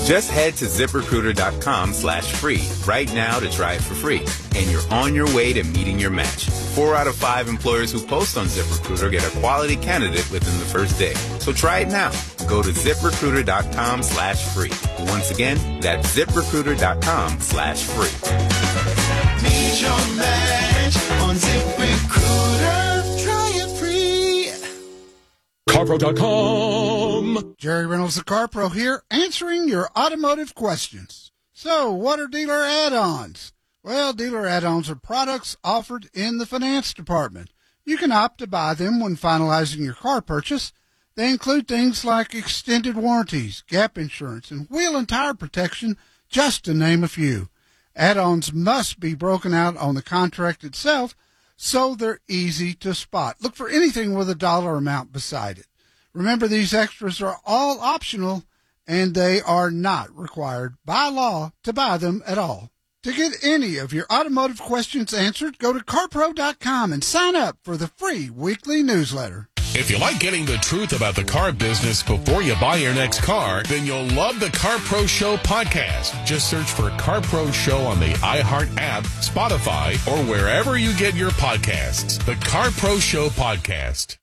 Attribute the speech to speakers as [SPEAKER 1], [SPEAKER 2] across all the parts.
[SPEAKER 1] Just head to ZipRecruiter.com/free right now to try it for free. And you're on your way to meeting your match. 4 out of 5 employers who post on ZipRecruiter get a quality candidate within the first day. So try it now. Go to ZipRecruiter.com/free. Once again, that's ZipRecruiter.com/free.
[SPEAKER 2] Meet your match on ZipRecruiter. Try it free.
[SPEAKER 3] CarPro.com.
[SPEAKER 4] Jerry Reynolds, the CarPro here, answering your automotive questions. So, what are dealer add-ons? Well, dealer add-ons are products offered in the finance department. You can opt to buy them when finalizing your car purchase. They include things like extended warranties, gap insurance, and wheel and tire protection, just to name a few. Add-ons must be broken out on the contract itself, so they're easy to spot. Look for anything with a dollar amount beside it. Remember, these extras are all optional, and they are not required by law to buy them at all. To get any of your automotive questions answered, go to CarPro.com and sign up for the free weekly newsletter.
[SPEAKER 3] If you like getting the truth about the car business before you buy your next car, then you'll love the Car Pro Show podcast. Just search for Car Pro Show on the iHeart app, Spotify, or wherever you get your podcasts. The Car Pro Show podcast.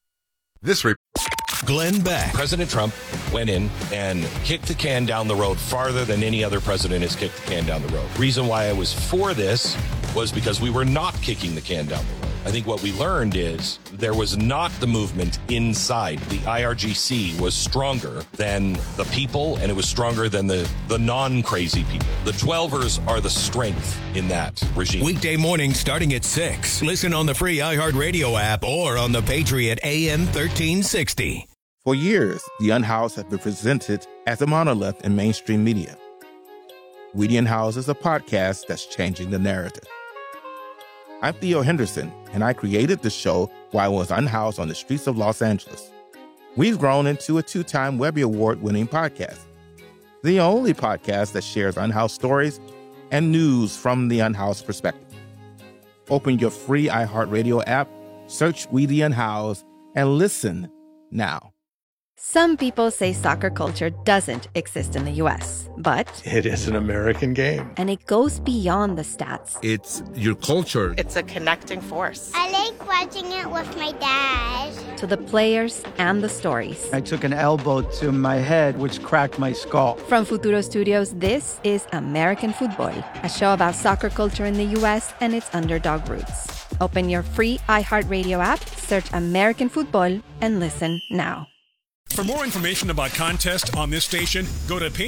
[SPEAKER 5] Glenn Beck.
[SPEAKER 6] President Trump went in and kicked the can down the road farther than any other president has kicked the can down the road. Reason why I was for this was because we were not kicking the can down the road. I think what we learned is there was not the movement inside. The IRGC was stronger than the people, and it was stronger than the non-crazy people. The 12ers are the strength in that regime.
[SPEAKER 5] Weekday morning starting at 6. Listen on the free iHeartRadio app or on the Patriot AM 1360.
[SPEAKER 7] For years, The Unhoused has been presented as a monolith in mainstream media. We the Unhoused is a podcast that's changing the narrative. I'm Theo Henderson, and I created the show while I was unhoused on the streets of Los Angeles. We've grown into a 2-time Webby Award-winning podcast, the only podcast that shares unhoused stories and news from the unhoused perspective. Open your free iHeartRadio app, search We the Unhoused, and listen now.
[SPEAKER 8] Some people say soccer culture doesn't exist in the U.S., but
[SPEAKER 9] it is an American game.
[SPEAKER 8] And it goes beyond the stats.
[SPEAKER 7] It's your culture.
[SPEAKER 10] It's a connecting force.
[SPEAKER 11] I like watching it with my dad.
[SPEAKER 8] To the players and the stories.
[SPEAKER 12] I took an elbow to my head, which cracked my skull.
[SPEAKER 8] From Futuro Studios, this is American Football, a show about soccer culture in the U.S. and its underdog roots. Open your free iHeartRadio app, search American Football, and listen now.
[SPEAKER 3] For more information about contests on this station, go to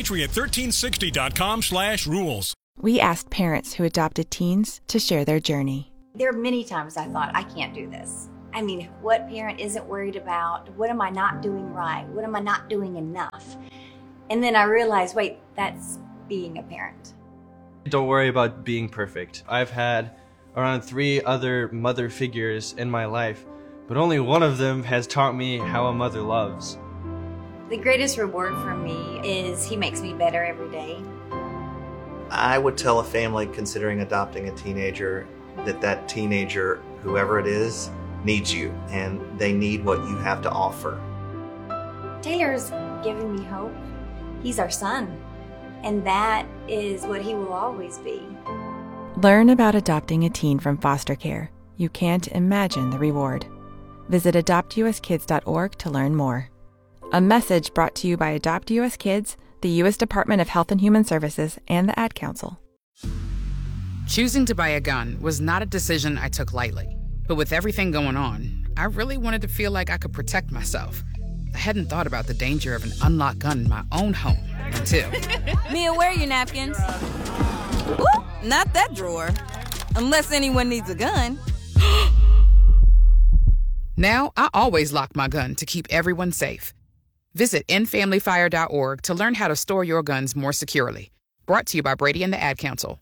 [SPEAKER 3] patriot1360.com/rules.
[SPEAKER 13] We asked parents who adopted teens to share their journey.
[SPEAKER 14] There are many times I thought, I can't do this. I mean, what parent isn't worried about? What am I not doing right? What am I not doing enough? And then I realized, wait, that's being a parent.
[SPEAKER 15] Don't worry about being perfect. I've had around 3 other mother figures in my life, but only one of them has taught me how a mother loves.
[SPEAKER 14] The greatest reward for me is he makes me better every day.
[SPEAKER 16] I would tell a family considering adopting a teenager that teenager, whoever it is, needs you, and they need what you have to offer.
[SPEAKER 14] Taylor's given me hope. He's our son, and that is what he will always be.
[SPEAKER 13] Learn about adopting a teen from foster care. You can't imagine the reward. Visit adoptuskids.org to learn more. A message brought to you by Adopt U.S. Kids, the U.S. Department of Health and Human Services, and the Ad Council.
[SPEAKER 17] Choosing to buy a gun was not a decision I took lightly. But with everything going on, I really wanted to feel like I could protect myself. I hadn't thought about the danger of an unlocked gun in my own home until...
[SPEAKER 18] Mia, where are your napkins? Ooh, not that drawer. Unless anyone needs a gun.
[SPEAKER 17] Now, I always lock my gun to keep everyone safe. Visit endfamilyfire.org to learn how to store your guns more securely. Brought to you by Brady and the Ad Council.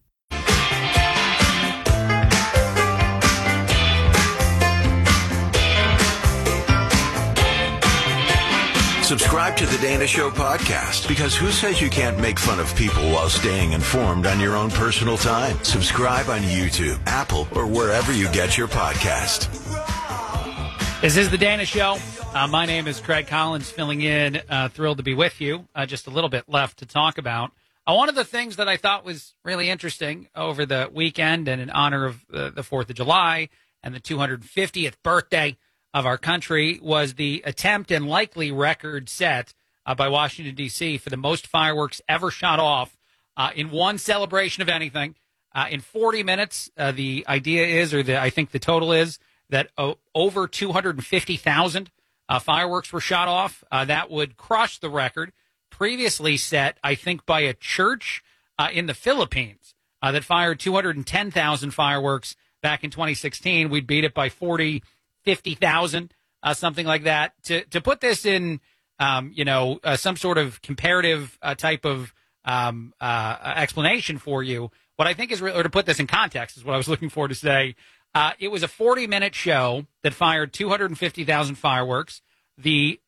[SPEAKER 19] Subscribe to The Dana Show podcast, because who says you can't make fun of people while staying informed on your own personal time? Subscribe on YouTube, Apple, or wherever you get your podcast.
[SPEAKER 20] This is The Dana Show. My name is Craig Collins, filling in. Thrilled to be with you. Just a little bit left to talk about. One of the things that I thought was really interesting over the weekend and in honor of the 4th of July and the 250th birthday of our country was the attempt and likely record set by Washington, D.C. for the most fireworks ever shot off in one celebration of anything. In 40 minutes, the idea is, I think the total is, that over 250,000 fireworks were shot off. That would crush the record previously set, I think, by a church in the Philippines that fired 210,000 fireworks back in 2016. We'd beat it by 50,000, something like that. To put this in, some sort of comparative type of explanation for you, what I think is, or to put this in context, is what I was looking for to say. It was a 40-minute show that fired 250,000 fireworks. The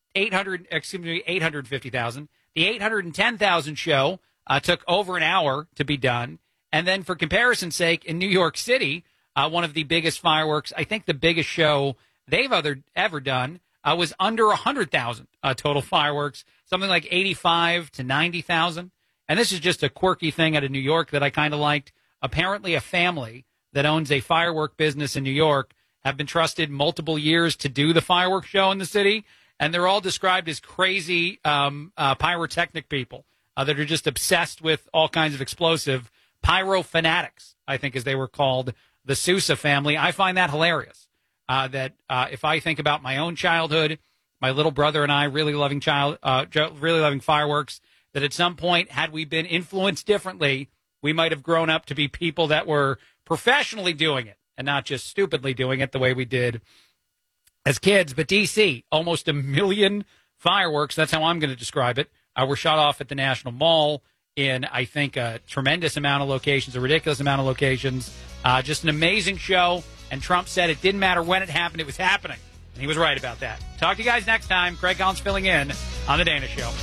[SPEAKER 20] 850,000. The 810,000 show took over an hour to be done. And then for comparison's sake, in New York City, one of the biggest fireworks, I think the biggest show they've ever done was under 100,000 total fireworks, something like 85 to 90,000. And this is just a quirky thing out of New York that I kind of liked. Apparently a family that owns a firework business in New York have been trusted multiple years to do the fireworks show in the city. And they're all described as crazy pyrotechnic people that are just obsessed with all kinds of explosive pyro fanatics, I think, as they were called, the Sousa family. I find that hilarious. If I think about my own childhood, my little brother and I really loving fireworks, that at some point, had we been influenced differently, we might have grown up to be people that were professionally doing it and not just stupidly doing it the way we did as kids. But D.C., almost 1 million fireworks, that's how I'm going to describe it, were shot off at the National Mall in, I think, a tremendous amount of locations, a ridiculous amount of locations. Just an amazing show. And Trump said it didn't matter when it happened, it was happening. And he was right about that. Talk to you guys next time. Craig Collins filling in on The Dana Show.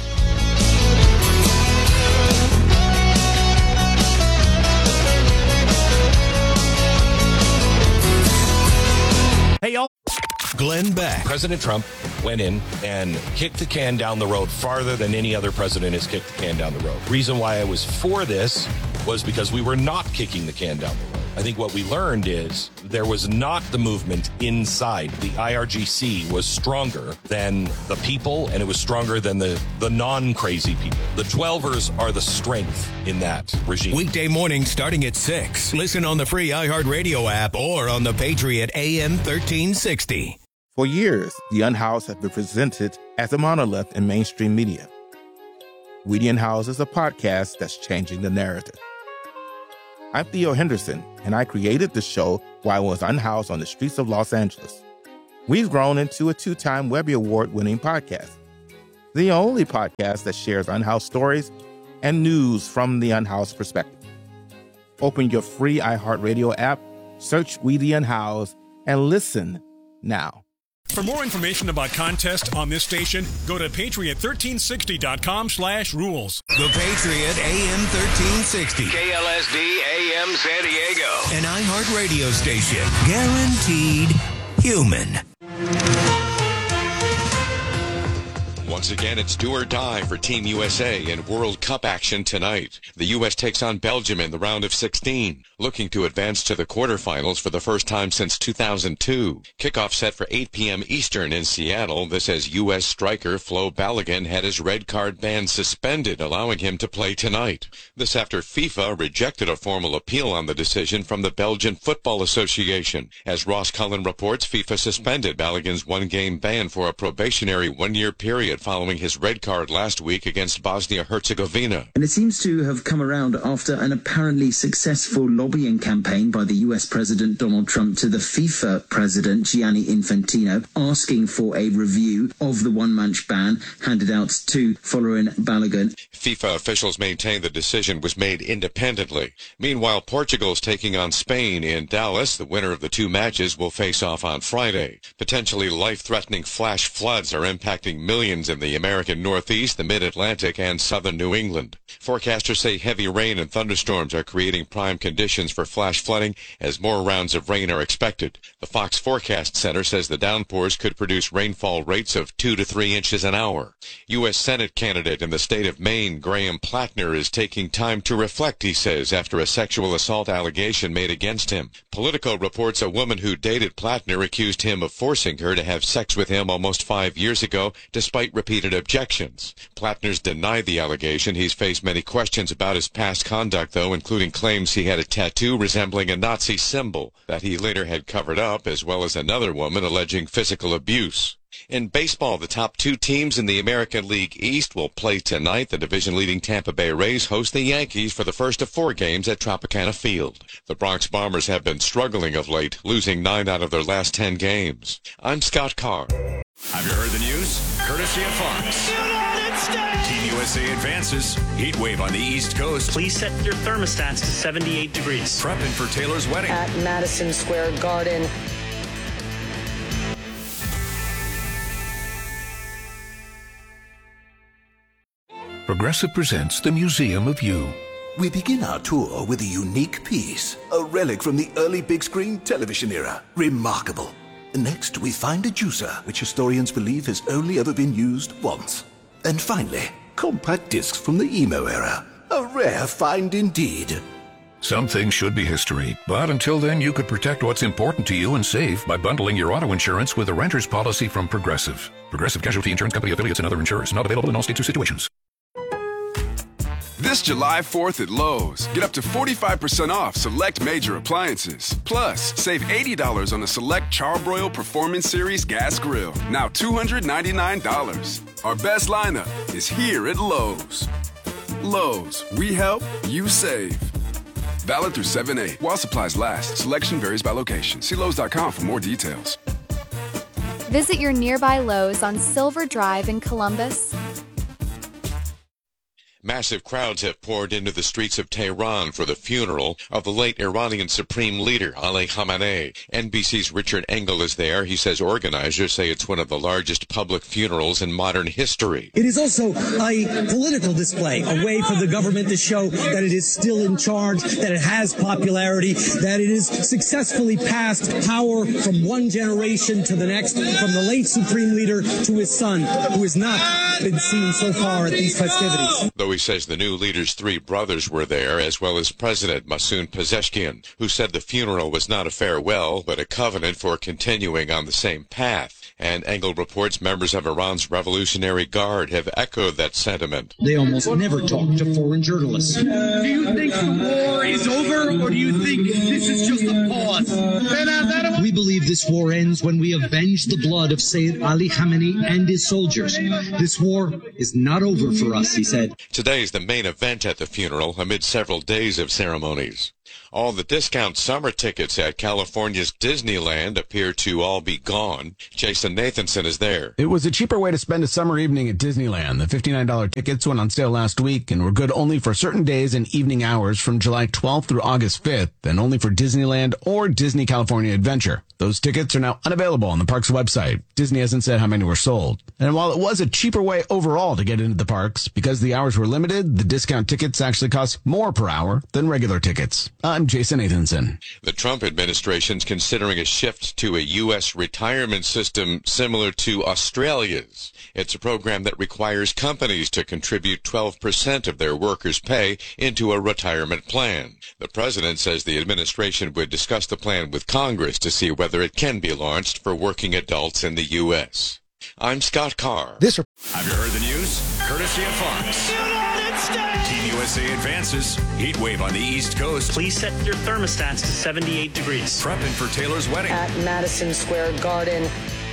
[SPEAKER 5] Hey, y'all. Glenn Beck.
[SPEAKER 6] President Trump went in and kicked the can down the road farther than any other president has kicked the can down the road. Reason why I was for this was because we were not kicking the can down the road. I think what we learned is there was not the movement inside. The IRGC was stronger than the people, and it was stronger than the non-crazy people. The 12ers are the strength in that regime.
[SPEAKER 5] Weekday mornings starting at 6. Listen on the free iHeartRadio app or on the Patriot AM 1360.
[SPEAKER 7] For years, the Unhoused have been presented as a monolith in mainstream media. We the Unhoused is a podcast that's changing the narrative. I'm Theo Henderson, and I created the show while I was unhoused on the streets of Los Angeles. We've grown into a 2-time Webby Award-winning podcast, the only podcast that shares unhoused stories and news from the unhoused perspective. Open your free iHeartRadio app, search We the Unhoused, and listen now.
[SPEAKER 10] For more information about contests on this station, go to patriot1360.com/rules.
[SPEAKER 5] The Patriot AM 1360.
[SPEAKER 19] KLSD AM San Diego.
[SPEAKER 5] An iHeart radio station. Guaranteed human.
[SPEAKER 21] Once again, it's do or die for Team USA in World Cup action tonight. The U.S. takes on Belgium in the round of 16, looking to advance to the quarterfinals for the first time since 2002. Kickoff set for 8 p.m. Eastern in Seattle. This as U.S. striker Flo Balogun had his red card ban suspended, allowing him to play tonight. This after FIFA rejected a formal appeal on the decision from the Belgian Football Association. As Ross Cullen reports, FIFA suspended Balogun's one-game ban for a probationary one-year period following his red card last week against Bosnia-Herzegovina.
[SPEAKER 22] And it seems to have come around after an apparently successful lobbying campaign by the US President Donald Trump to the FIFA President Gianni Infantino, asking for a review of the one-match ban handed out to following Balogun.
[SPEAKER 21] FIFA officials maintain the decision was made independently. Meanwhile, Portugal's taking on Spain in Dallas. The winner of the two matches will face off on Friday. Potentially life-threatening flash floods are impacting millions in in the American Northeast, the Mid-Atlantic, and southern New England. Forecasters say heavy rain and thunderstorms are creating prime conditions for flash flooding as more rounds of rain are expected. The Fox Forecast Center says the downpours could produce rainfall rates of 2 to 3 inches an hour. U.S. Senate candidate in the state of Maine, Graham Plattner, is taking time to reflect, he says, after a sexual assault allegation made against him. Politico reports a woman who dated Plattner accused him of forcing her to have sex with him almost 5 years ago, despite repeated objections. Plattner's denied the allegation. He's faced many questions about his past conduct, though, including claims he had a tattoo resembling a Nazi symbol that he later had covered up, as well as another woman alleging physical abuse. In baseball, the top 2 teams in the American League East will play tonight. The division-leading Tampa Bay Rays host the Yankees for the first of 4 games at Tropicana Field. The Bronx Bombers have been struggling of late, losing 9 out of their last 10 games. I'm Scott Carr.
[SPEAKER 10] Have you heard the news? Courtesy of Fox. United States! Team USA advances. Heat wave on the East Coast.
[SPEAKER 1] Please set your thermostats to 78 degrees.
[SPEAKER 10] Prepping for Taylor's wedding.
[SPEAKER 2] At Madison Square Garden.
[SPEAKER 23] Progressive presents the Museum of You.
[SPEAKER 24] We begin our tour with a unique piece, a relic from the early big screen television era. Remarkable. Next, we find a juicer, which historians believe has only ever been used once. And finally, compact discs from the emo era. A rare find indeed.
[SPEAKER 23] Some things should be history, but until then you could protect what's important to you and save by bundling your auto insurance with a renter's policy from Progressive. Progressive Casualty Insurance Company affiliates and other insurers. Not available in all states or situations.
[SPEAKER 25] This July 4th at Lowe's, get up to 45% off select major appliances. Plus, save $80 on the select Charbroil Performance Series gas grill, now $299. Our best lineup is here at Lowe's. Lowe's, we help, you save. Valid through 7/8. While supplies last, selection varies by location. See Lowe's.com for more details.
[SPEAKER 26] Visit your nearby Lowe's on Silver Drive in Columbus.
[SPEAKER 21] Massive crowds have poured into the streets of Tehran for the funeral of the late Iranian Supreme Leader, Ali Khamenei. NBC's Richard Engel is there. He says organizers say it's one of the largest public funerals in modern history.
[SPEAKER 27] It is also a political display, a way for the government to show that it is still in charge, that it has popularity, that it has successfully passed power from one generation to the next, from the late Supreme Leader to his son, who has not been seen so far at these festivities.
[SPEAKER 21] Though he says the new leader's 3 brothers were there, as well as President Masoud Pezeshkian, who said the funeral was not a farewell, but a covenant for continuing on the same path. And Engel reports members of Iran's Revolutionary Guard have echoed that sentiment.
[SPEAKER 27] They almost never talk to foreign journalists.
[SPEAKER 28] Do you think the war is over, or do you think this is just a pause?
[SPEAKER 27] We believe this war ends when we avenge the blood of Sayyid Ali Khamenei and his soldiers. This war is not over for us, he said.
[SPEAKER 21] Today is the main event at the funeral, amid several days of ceremonies. All the discount summer tickets at California's Disneyland appear to all be gone. Jason Nathanson is there.
[SPEAKER 29] It was a cheaper way to spend a summer evening at Disneyland. The $59 tickets went on sale last week and were good only for certain days and evening hours from July 12th through August 5th, and only for Disneyland or Disney California Adventure. Those tickets are now unavailable on the park's website. Disney hasn't said how many were sold. And while it was a cheaper way overall to get into the parks, because the hours were limited, the discount tickets actually cost more per hour than regular tickets. I'm Jason Nathanson.
[SPEAKER 21] The Trump administration's considering a shift to a U.S. retirement system similar to Australia's. It's a program that requires companies to contribute 12% of their workers' pay into a retirement plan. The president says the administration would discuss the plan with Congress to see whether it can be launched for working adults in the U.S. I'm Scott Carr.
[SPEAKER 10] Have you heard the news? Courtesy of Fox. United States! Team USA advances. Heat wave on the East Coast.
[SPEAKER 1] Please set your thermostats to 78 degrees.
[SPEAKER 10] Prepping for Taylor's wedding.
[SPEAKER 2] At Madison Square Garden.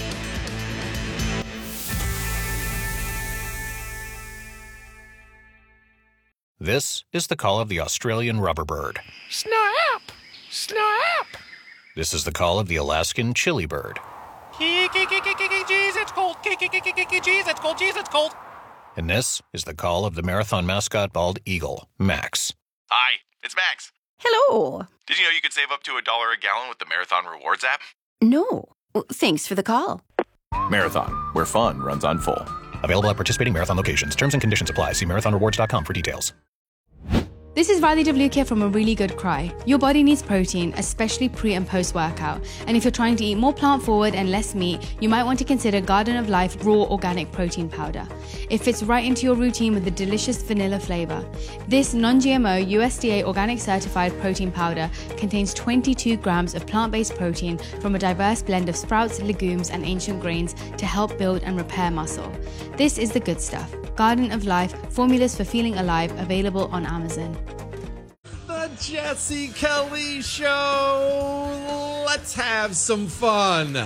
[SPEAKER 30] This is the call of the Australian rubberbird.
[SPEAKER 28] Snap! Snap!
[SPEAKER 30] This is the call of the Alaskan chili bird.
[SPEAKER 28] Jeez, it's cold. Jeez, it's cold. Jeez, it's cold.
[SPEAKER 30] And this is the call of the marathon mascot bald eagle, Max.
[SPEAKER 31] Hi, it's Max.
[SPEAKER 32] Hello.
[SPEAKER 31] Did you know you could save up to $1 a gallon with the Marathon Rewards app?
[SPEAKER 32] No. Well, thanks for the call.
[SPEAKER 33] Marathon, where fun runs on full.
[SPEAKER 30] Available at participating Marathon locations. Terms and conditions apply. See marathonrewards.com for details.
[SPEAKER 3] This is Riley WK from A Really Good Cry. Your body needs protein, especially pre and post workout. And if you're trying to eat more plant forward and less meat, you might want to consider Garden of Life Raw Organic Protein Powder. It fits right into your routine with a delicious vanilla flavor. This non-GMO USDA organic certified protein powder contains 22 grams of plant-based protein from a diverse blend of sprouts, legumes, and ancient grains to help build and repair muscle. This is the good stuff. Garden of Life, formulas for feeling alive, available on Amazon.
[SPEAKER 4] The Jesse Kelly Show. Let's have some fun.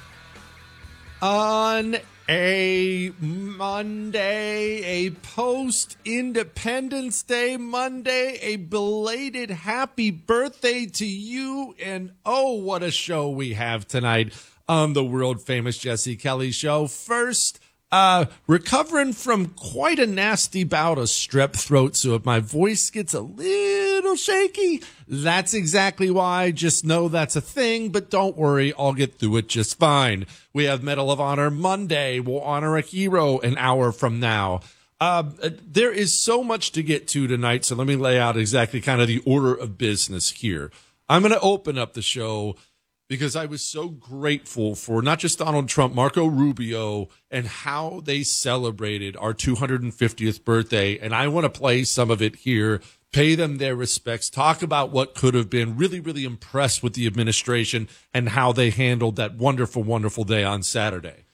[SPEAKER 4] On a Monday, a post-Independence Day Monday, a belated happy birthday to you. And oh, what a show we have tonight on the world-famous Jesse Kelly Show. First, recovering from quite a nasty bout of strep throat, so if my voice gets a little shaky, that's exactly why. Just know that's a thing, but don't worry, I'll get through it just fine. We have Medal of Honor Monday. We'll honor a hero an hour from now. There is so much to get to tonight, so let me lay out exactly kind of the order of business here. I'm going to open up the show because I was so grateful for not just Donald Trump, Marco Rubio, and how they celebrated our 250th birthday. And I want to play some of it here, pay them their respects, talk about what could have been, really, really impressed with the administration and how they handled that wonderful, wonderful day on Saturday.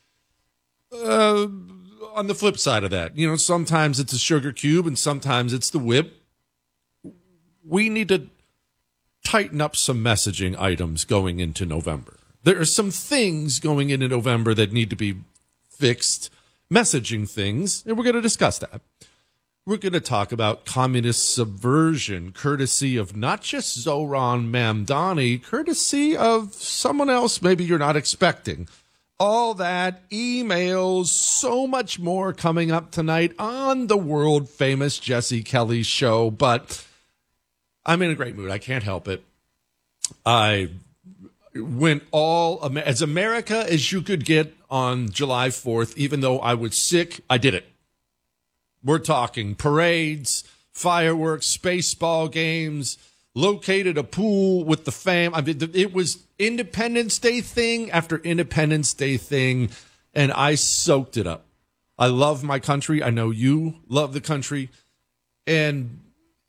[SPEAKER 4] On the flip side of that, sometimes it's a sugar cube and sometimes it's the whip. We need to tighten up some messaging items going into November. There are some things going into November that need to be fixed, messaging things, and we're going to discuss that. We're going to talk about communist subversion, courtesy of not just Zohran Mamdani, courtesy of someone else maybe you're not expecting. All that, emails, so much more coming up tonight on the world-famous Jesse Kelly Show, but I'm in a great mood. I can't help it. I went as America as you could get on July 4th. Even though I was sick, I did it. We're talking parades, fireworks, baseball games, located a pool with the fam. I mean, it was Independence Day thing after Independence Day thing, and I soaked it up. I love my country. I know you love the country. And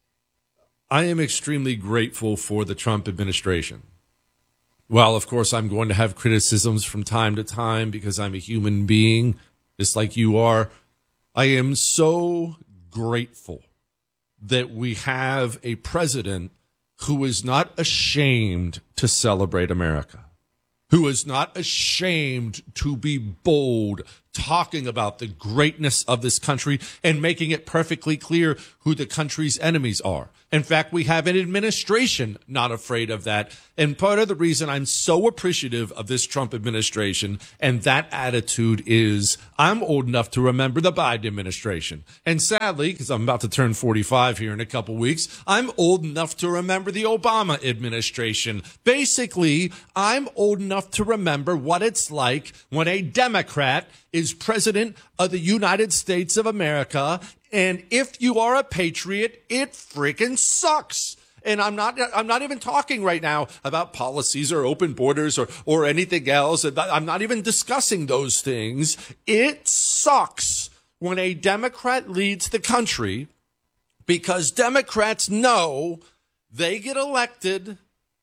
[SPEAKER 4] I am extremely grateful for the Trump administration. While, of course, I'm going to have criticisms from time to time because I'm a human being, just like you are, I am so grateful that we have a president who is not ashamed to celebrate America, who is not ashamed to be bold, talking about the greatness of this country and making it perfectly clear who the country's enemies are. In fact, we have an administration not afraid of that. And part of the reason I'm so appreciative of this Trump administration and that attitude is I'm old enough to remember the Biden administration. And sadly, because I'm about to turn 45 here in a couple weeks, I'm old enough to remember the Obama administration. Basically, I'm old enough to remember what it's like when a Democrat is president of the United States of America. And if you are a patriot, it freaking sucks. And I'm not even talking right now about policies or open borders or anything else. I'm not even discussing those things. It sucks when a Democrat leads the country because Democrats know they get elected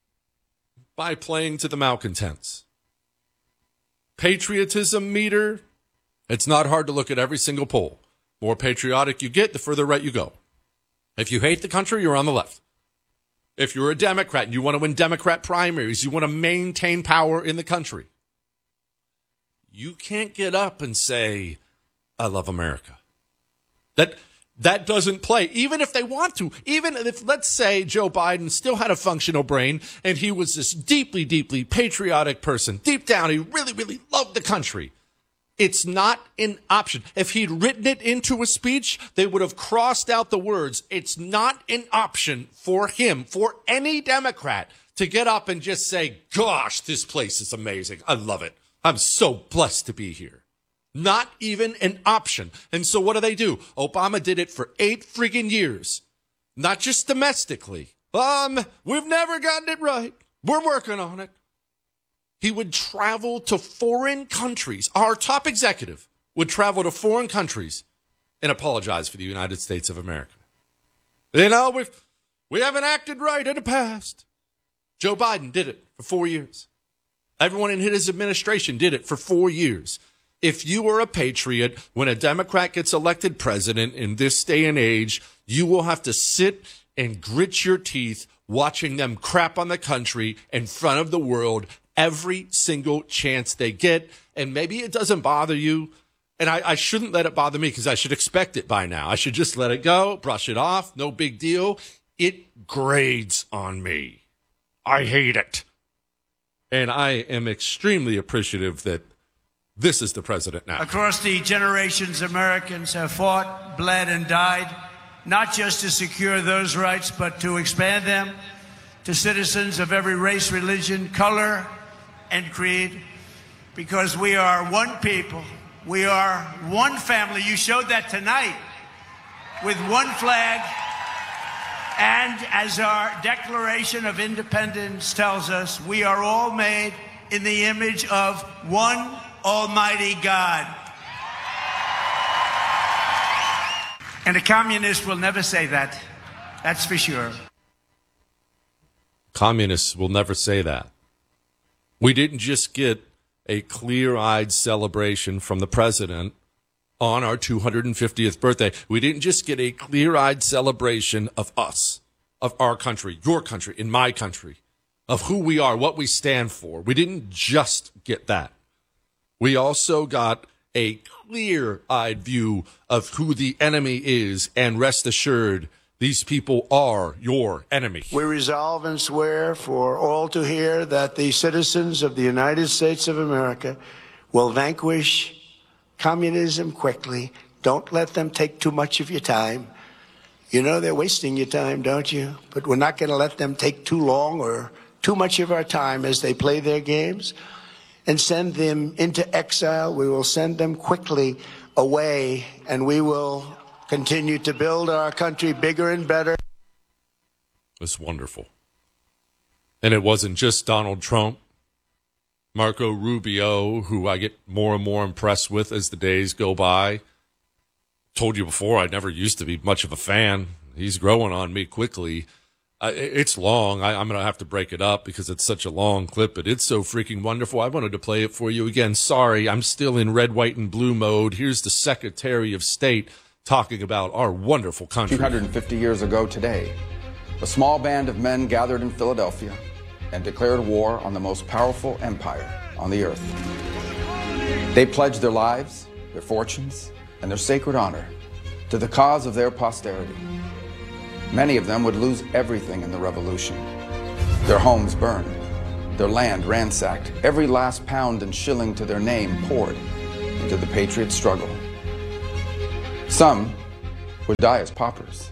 [SPEAKER 4] by playing to the malcontents. Patriotism meter, it's not hard to look at every single poll. More patriotic you get, the further right you go. If you hate the country, you're on the left. If you're a Democrat and you want to win Democrat primaries, you want to maintain power in the country, you can't get up and say, I love America. That doesn't play, even if they want to. Even if, let's say, Joe Biden still had a functional brain and he was this deeply, deeply patriotic person. Deep down, he really, really loved the country. It's not an option. If he'd written it into a speech, they would have crossed out the words. It's not an option for him, for any Democrat, to get up and just say, gosh, this place is amazing. I love it. I'm so blessed to be here. Not even an option. And so what do? Obama did it for 8 freaking years. Not just domestically. We've never gotten it right. We're working on it. He would travel to foreign countries. Our top executive would travel to foreign countries and apologize for the United States of America. You know, we haven't acted right in the past. Joe Biden did it for 4 years. Everyone in his administration did it for 4 years. If you are a patriot, when a Democrat gets elected president in this day and age, you will have to sit and grit your teeth watching them crap on the country in front of the world every single chance they get. And maybe it doesn't bother you. And I shouldn't let it bother me because I should expect it by now. I should just let it go, brush it off, no big deal. It grades on me. I hate it. And I am extremely appreciative that this is the president now.
[SPEAKER 8] Across the generations, Americans have fought, bled, and died, not just to secure those rights, but to expand them to citizens of every race, religion, color, and creed, because we are one people. We are one family. You showed that tonight with one flag. And as our Declaration of Independence tells us, we are all made in the image of one Almighty God. And a communist will never say that. That's for sure.
[SPEAKER 4] Communists will never say that. We didn't just get a clear-eyed celebration from the president on our 250th birthday. We didn't just get a clear-eyed celebration of us, of our country, your country, in my country, of who we are, what we stand for. We didn't just get that. We also got a clear-eyed view of who the enemy is, and rest assured, these people are your enemy.
[SPEAKER 8] We resolve and swear for all to hear that the citizens of the United States of America will vanquish communism quickly. Don't let them take too much of your time. You know they're wasting your time, don't you? But we're not going to let them take too long or too much of our time as they play their games and send them into exile. We will send them quickly away, and we will continue to build our country bigger and better.
[SPEAKER 4] It's wonderful. And it wasn't just Donald Trump. Marco Rubio, who I get more and more impressed with as the days go by. Told you before, I never used to be much of a fan. He's growing on me quickly. It's long. I'm going to have to break it up because it's such a long clip, but it's so freaking wonderful. I wanted to play it for you again. Sorry, I'm still in red, white, and blue mode. Here's the Secretary of State talking about our wonderful country.
[SPEAKER 9] 250 years ago today, a small band of men gathered in Philadelphia and declared war on the most powerful empire on the earth. They pledged their lives, their fortunes, and their sacred honor to the cause of their posterity. Many of them would lose everything in the revolution. Their homes burned, their land ransacked, every last pound and shilling to their name poured into the patriot struggle. Some would die as paupers.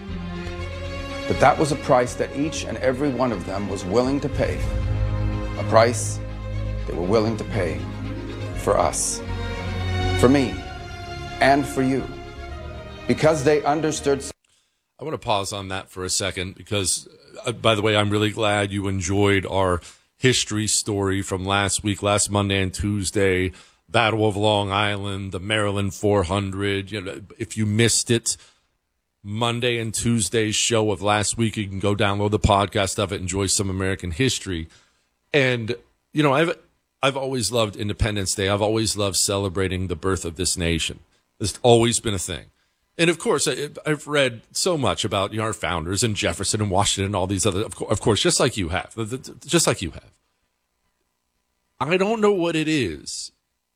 [SPEAKER 9] But that was a price that each and every one of them was willing to pay. A price they were willing to pay for us, for me, and for you. Because they understood.
[SPEAKER 4] I want to pause on that for a second because, by the way, I'm really glad you enjoyed our history story from last week, last Monday and Tuesday. Battle of Long Island, the Maryland 400. You know, if you missed it, Monday and Tuesday's show of last week, you can go download the podcast of it, enjoy some American history. And, you know, I've always loved Independence Day. I've always loved celebrating the birth of this nation. It's always been a thing. And, of course, I've read so much about, you know, our founders and Jefferson and Washington and all these other, of course, just like you have. Just like you have. I don't know what it is.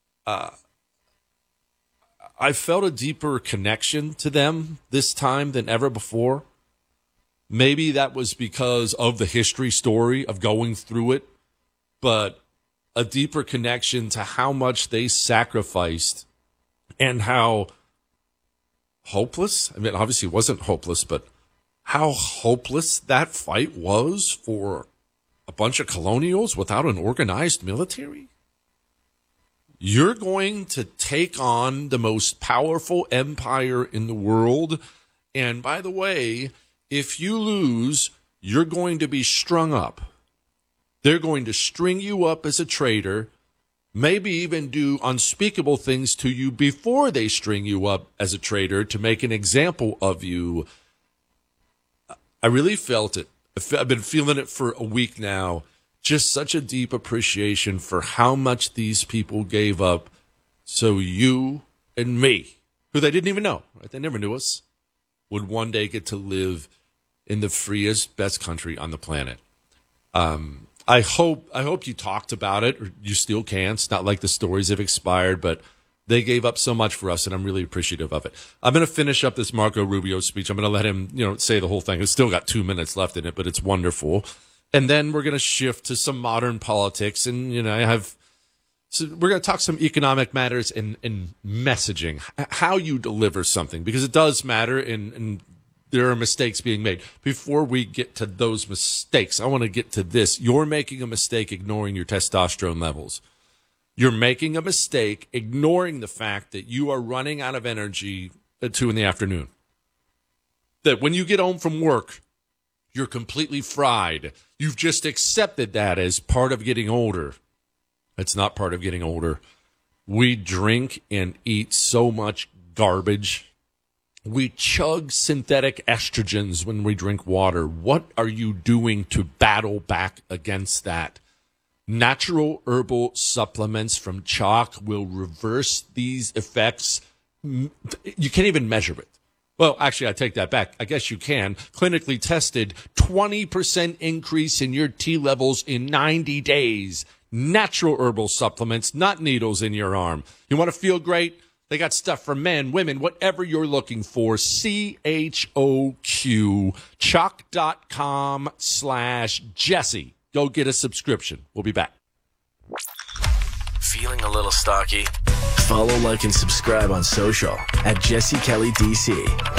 [SPEAKER 4] I felt a deeper connection to them this time than ever before. Maybe that was because of the history story of going through it, but a deeper connection to how much they sacrificed and how hopeless, I mean, obviously it wasn't hopeless, but how hopeless that fight was for a bunch of colonials without an organized military. You're going to take on the most powerful empire in the world. And by the way, if you lose, you're going to be strung up. They're going to string you up as a traitor, maybe even do unspeakable things to you before they string you up as a traitor to make an example of you. I really felt it. I've been feeling it for a week now. Just such a deep appreciation for how much these people gave up so you and me, who they didn't even know, right? They never knew us, would one day get to live in the freest, best country on the planet. I hope you talked about it, or you still can. It's not like the stories have expired, but they gave up so much for us, and I'm really appreciative of it. I'm going to finish up this Marco Rubio speech. I'm going to let him, say the whole thing. It's still got 2 minutes left in it, but it's wonderful. And then we're going to shift to some modern politics, and so we're going to talk some economic matters and messaging, how you deliver something, because it does matter, and there are mistakes being made. Before we get to those mistakes, I want to get to this. You're making a mistake ignoring your testosterone levels. You're making a mistake ignoring the fact that you are running out of energy at 2 p.m. That when you get home from work, you're completely fried. You've just accepted that as part of getting older. It's not part of getting older. We drink and eat so much garbage. We chug synthetic estrogens when we drink water. What are you doing to battle back against that? Natural herbal supplements from chalk will reverse these effects. You can't even measure it. Well, actually, I take that back. I guess you can. Clinically tested, 20% increase in your T levels in 90 days. Natural herbal supplements, not needles in your arm. You want to feel great? They got stuff for men, women, whatever you're looking for. CHOQ, chalk.com/Jesse. Go get a subscription. We'll be back.
[SPEAKER 6] Feeling a little stocky? Follow, like, and subscribe on social at Jesse Kelly DC.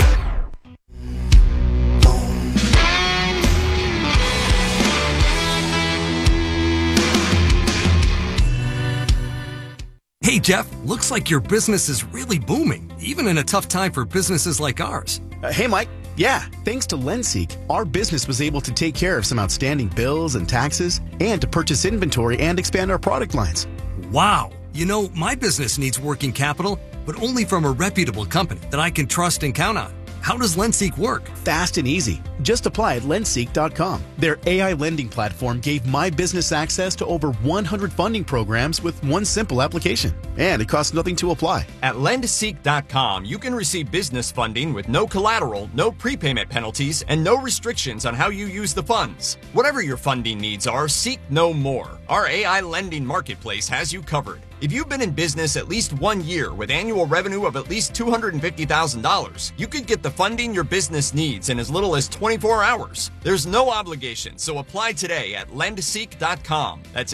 [SPEAKER 7] Hey, Jeff, looks like your business is really booming, even in a tough time for businesses like ours.
[SPEAKER 11] Hey, Mike. Yeah, thanks to LendSeek, our business was able to take care of some outstanding bills and taxes and to purchase inventory and expand our product lines.
[SPEAKER 7] Wow. My business needs working capital, but only from a reputable company that I can trust and count on. How does LendSeek work?
[SPEAKER 11] Fast and easy. Just apply at lendseek.com. Their AI lending platform gave my business access to over 100 funding programs with one simple application. And it costs nothing to apply.
[SPEAKER 12] At lendseek.com, you can receive business funding with no collateral, no prepayment penalties, and no restrictions on how you use the funds. Whatever your funding needs are, seek no more. Our AI lending marketplace has you covered. If you've been in business at least 1 year with annual revenue of at least $250,000, you could get the funding your business needs in as little as 24 hours. There's no obligation, so apply today at lendseek.com. That's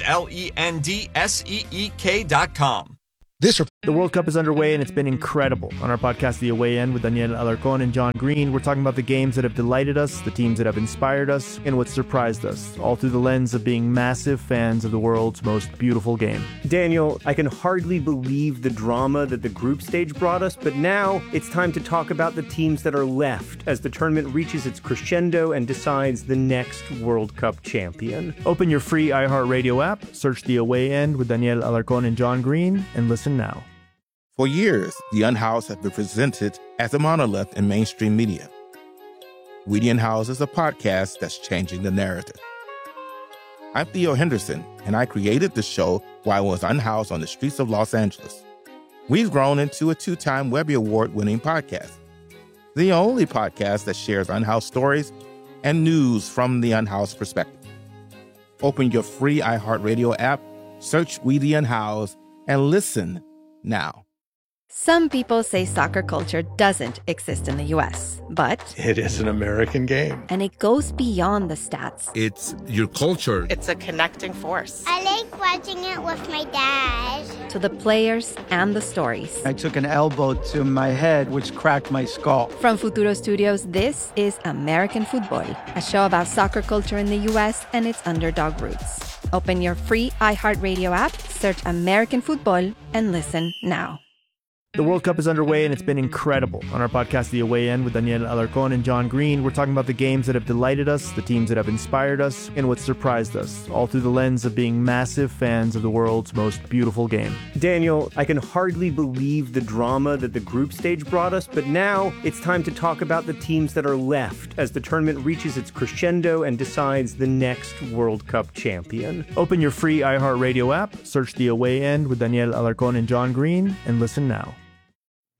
[SPEAKER 12] LENDSEEK.com.
[SPEAKER 13] The World Cup is underway and it's been incredible. On our podcast, The Away End, with Daniel Alarcón and John Green, we're talking about the games that have delighted us, the teams that have inspired us, and what surprised us, all through the lens of being massive fans of the world's most beautiful game.
[SPEAKER 14] Daniel, I can hardly believe the drama that the group stage brought us, but now it's time to talk about the teams that are left as the tournament reaches its crescendo and decides the next World Cup champion.
[SPEAKER 13] Open your free iHeartRadio app, search The Away End with Daniel Alarcón and John Green, and listen now.
[SPEAKER 15] For years, The Unhoused have been presented as a monolith in mainstream media. We The Unhoused is a podcast that's changing the narrative. I'm Theo Henderson, and I created the show while I was unhoused on the streets of Los Angeles. We've grown into a 2-time Webby Award-winning podcast, the only podcast that shares unhoused stories and news from the unhoused perspective. Open your free iHeartRadio app, search We The Unhoused, and listen now.
[SPEAKER 16] Some people say soccer culture doesn't exist in the U.S., but
[SPEAKER 17] it is an American game.
[SPEAKER 16] And it goes beyond the stats.
[SPEAKER 17] It's your culture.
[SPEAKER 18] It's a connecting force.
[SPEAKER 20] I like watching it with my dad.
[SPEAKER 16] To the players and the stories.
[SPEAKER 32] I took an elbow to my head, which cracked my skull.
[SPEAKER 16] From Futuro Studios, this is American Football, a show about soccer culture in the U.S. and its underdog roots. Open your free iHeartRadio app, search American football, and listen now.
[SPEAKER 13] The World Cup is underway and it's been incredible. On our podcast, The Away End, with Daniel Alarcón and John Green, we're talking about the games that have delighted us, the teams that have inspired us, and what surprised us, all through the lens of being massive fans of the world's most beautiful game.
[SPEAKER 14] Daniel, I can hardly believe the drama that the group stage brought us, but now it's time to talk about the teams that are left as the tournament reaches its crescendo and decides the next World Cup champion.
[SPEAKER 13] Open your free iHeartRadio app, search The Away End with Daniel Alarcón and John Green, and listen now.